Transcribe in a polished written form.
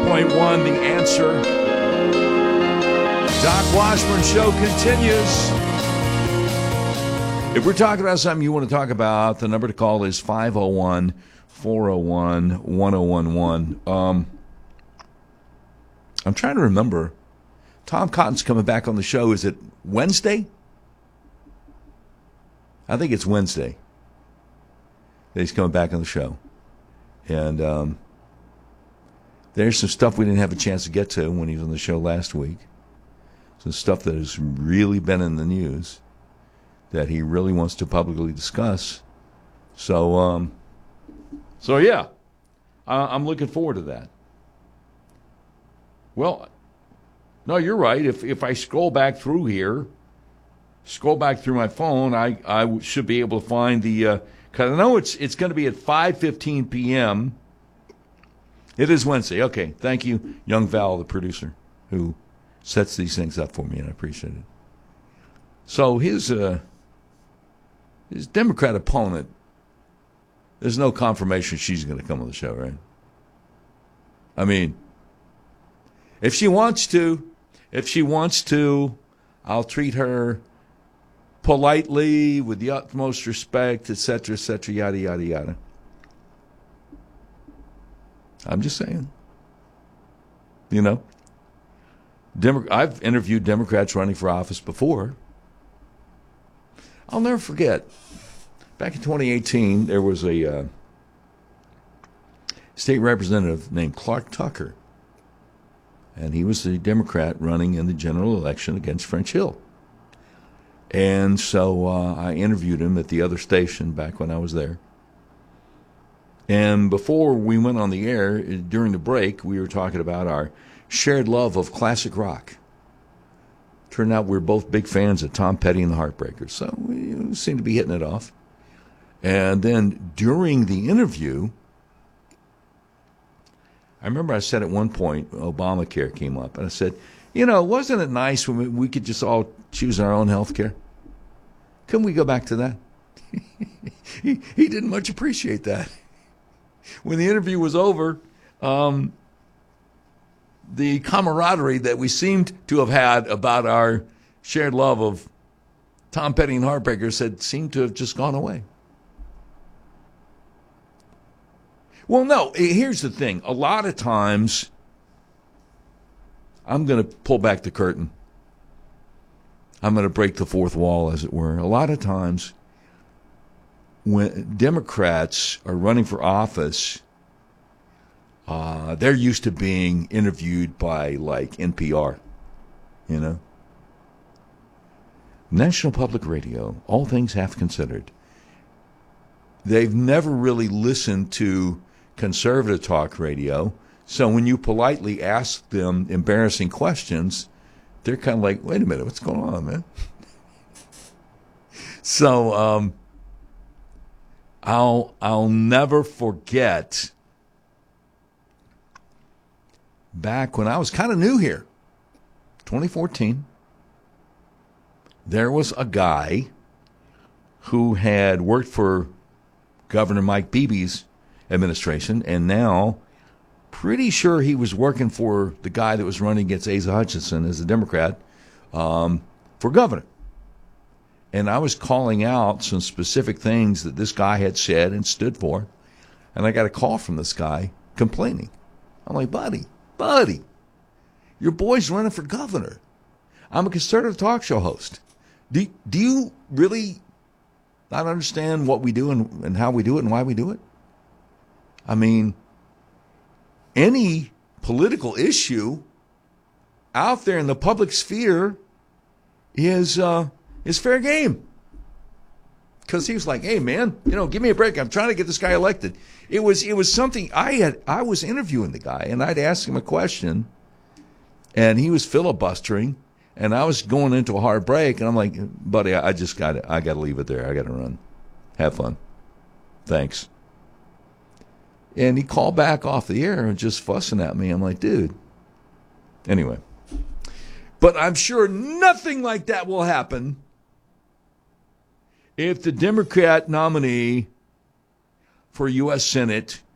100.1 The Answer. Doc Washburn Show continues. If we're talking about something you want to talk about, the number to call is 501-401-1011. I'm trying to remember. Tom Cotton's coming back on the show. Is it Wednesday? I think it's Wednesday that he's coming back on the show. And there's some stuff we didn't have a chance to get to when he was on the show last week. Some stuff that has really been in the news that he really wants to publicly discuss. So yeah, I'm looking forward to that. Well, no, you're right. If I scroll back through here, scroll back through my phone, I should be able to find the. Because I know it's going to be at 5:15 p.m. It is Wednesday. Okay, thank you, Young Val, the producer, who sets these things up for me, and I appreciate it. So his Democrat opponent, there's no confirmation she's going to come on the show, right? I mean, if she wants to, I'll treat her politely, with the utmost respect, etc., yada, yada, yada. I'm just saying. You know, I've interviewed Democrats running for office before. I'll never forget, back in 2018, there was a state representative named Clark Tucker, and he was the Democrat running in the general election against French Hill. And so I interviewed him at the other station back when I was there. And before we went on the air, during the break, we were talking about our shared love of classic rock. Turned out we're both big fans of Tom Petty and the Heartbreakers, so we seemed to be hitting it off. And then during the interview, I remember I said at one point, Obamacare came up, and I said, wasn't it nice when we could just all choose our own health care? Couldn't we go back to that? He didn't much appreciate that. When the interview was over, the camaraderie that we seemed to have had about our shared love of Tom Petty and Heartbreakers seemed to have just gone away. Well, no, here's the thing. A lot of times, I'm going to pull back the curtain. I'm going to break the fourth wall, as it were. A lot of times, when Democrats are running for office, they're used to being interviewed by, like, NPR, National Public Radio, all things half considered. They've never really listened to conservative talk radio, so when you politely ask them embarrassing questions, they're kind of like, wait a minute, what's going on, man? So I'll never forget back when I was kind of new here, 2014, there was a guy who had worked for Governor Mike Beebe's administration, and now pretty sure he was working for the guy that was running against Asa Hutchinson as a Democrat for governor. And I was calling out some specific things that this guy had said and stood for, and I got a call from this guy complaining. I'm like, buddy, your boy's running for governor. I'm a conservative talk show host. Do you really not understand what we do and how we do it and why we do it? I mean, any political issue out there in the public sphere is fair game. Because he was like, hey, man, give me a break. I'm trying to get this guy elected. It was something I was interviewing the guy, and I'd ask him a question, and he was filibustering, and I was going into a hard break, and I'm like, buddy, I got to leave it there. I got to run. Have fun. Thanks. And he called back off the air and just fussing at me. I'm like, dude. Anyway. But I'm sure nothing like that will happen if the Democrat nominee for U.S. Senate